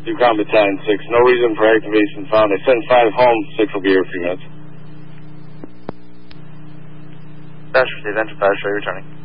Yukon Battalion 6, no reason for activation found. I sent 5 home, 6 will be here in a few minutes. Dash received, enter 5, show you returning.